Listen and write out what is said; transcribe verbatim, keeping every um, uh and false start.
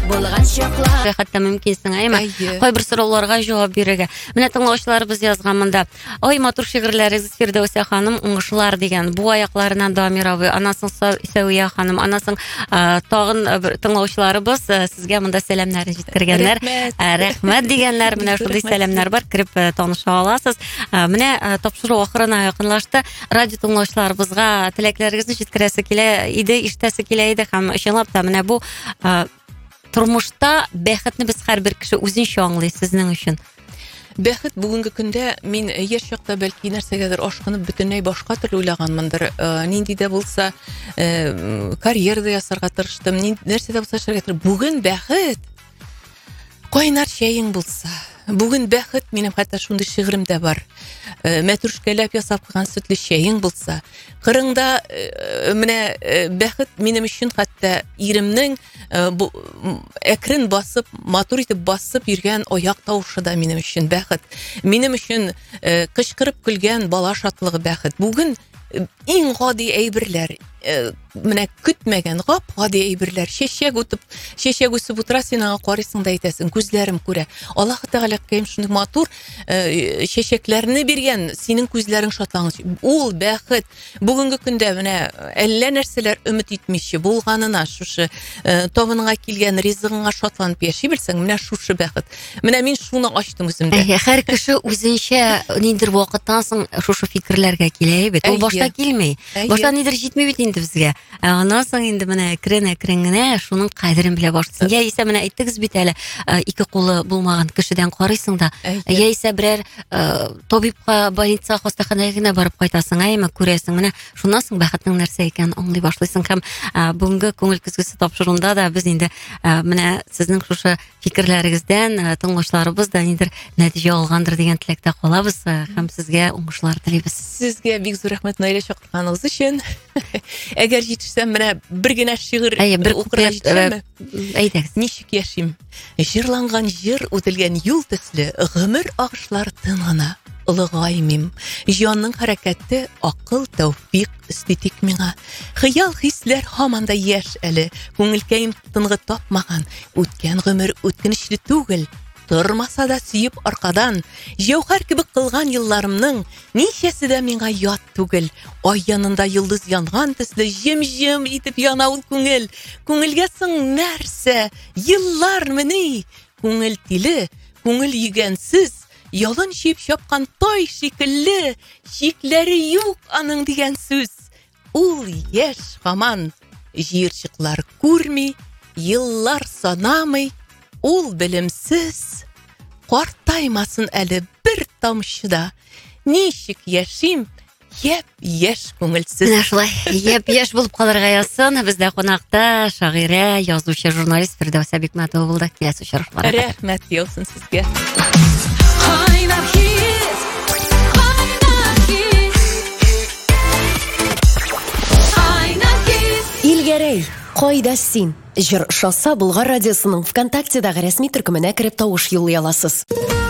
булган чаклар. Хәтта мөмкинсең, әйме? Кайбер сорауларга җавап бирергә. Менә тыңлаучыларыбыз язган монда. Ой, матур шигырьләрегез Фирдәүсә ханым, уңышлар дигән. Бу аякларыннан Дамировы, анасын Сәвия ханым, анасын тагын тыңлаучыларыбыз сезгә монда сәламнарын җиткергәннәр. Рәхмәт дигәннәр. Менә шундый сәламнар бар, кирип таныша аласыз. Менә тапшыру ахырына якынлашты. Радио тыңлаучыларыбызга теләкләрегезне җиткерәсе килә иде, ишетәсе килә иде һәм чынлап та менә бу тормышта бәхетне без һәрбер кеше үзенчә аңлый сезнең өчен. Бәхет бүгенге көндә мин яшь чакта бәлки нәрсәгәдер ашкынып бөтенләй башка төрле уйлаганмындыр. Нинди дә булса карьерада ясарга тырыштым. Нәрсә дә булса эшләргә. Бүген бәхет кайнар чәең булса. Бүген бәхет минем хәтта шундый шигырем дә бар. Мәтрүшкәләп ясап кылган сөтле чәең булса. Кырыңда менә бәхет минем өчен хәтта иремнең әкрен басып, матур итеп басып йөргән аяк тавышы да минем өчен бәхет. Минем өчен кычкырып көлгән бала шатлыгы бәхет. Бүген иң гади әйберләр, менә көтмәгән гап-гади әйберләр, чәчәк үтеп, чәчәк үсеп утыра, син аңа карыйсың да әйтәсең, күзләрем күрә. Аллаһ Тәгалә кем шундый матур чәчәкләрне биргән, синең күзләрең шатлангыч. Ул бәхет. Бүгенге көндә менә әллә нәрсәләр өмет итмичә булганына, шушы табынга килгән ризыгыңа шатланып яши белсәң, менә шушы бәхет. Менә мин шуны ачтым үземдә. Һәр кеше үзенчә ниндер вакыттан соң шушы фикерләргә килә бит. Ул башта килмәй. Башта нидер җитми бит инде безгә. Аннан соң инде менә әкрен-әкрен генә шуның кадерен белә башлыйсың. Яисә менә әйттегез бит әле, ике кулы булмаган кешедән карыйсың да, яисә берәр табибка, больница, хастаханәгә генә барып кайтасың, әйме күрәсең, менә шуннан соң бәхетнең нәрсә икәнен аңлый башлыйсың. Һәм бүгенге күңел көзгесе тапшыруда да без инде менә сезнең шушы фикерләрегездән тыңлаучыларыбыз да нидер нәтиҗә алгандыр дигән теләктә калабыз һәм сезгә уңышлар телибез. Сезгә бик зур рәхмәт Наилә чакырганыгыз өчен. Әгәр җитешсәм, менә бер генә шигырь укырга җитсәме? Әйдәгез. Ничек яшим? Җырланган җыр үтелгән юл төсле, гомер агышлар тынгына. Улыгаймым, җанның хәрәкәте, акыл, тәүфик иститик миңа. Хыял хисләр һаман да яшь әле, күңелкәем тынгы тапмаган. Үткән гомер үткенечле түгел. Тормаса да сөеп аркадан, җәүһәр кебек кылган елларымның ничәсе дә миңа ят түгел. Ай янында йолдыз янган төсле җем-җем итеп яна ул күңел. Күңелгә соң нәрсә? Еллармыни? Күңел тиле, күңел йөгәнсез, ялын чип чапкан тай шикелле, чикләре юк аның дигән сүз. Ул яшь һаман җирчыклар күрми, еллар санамый. Ул белемсез, картаймасын әле бер тамчыда. Ничек яшим, яп яшь күңелсез. Менә шулай, яп яшь булып калырга язсын. Бездә кунакта шагыйрә, язучы, журналист Фирдәүсә Бикмәтова булды. Киләсе очрашларга. Рәхмәт яусын сезгә. Илгәрәй, кайда син? Җыр Шаса Болгар радиосының ВКонтактедагы рәсми төркеменә кереп тавыш юллый аласыз.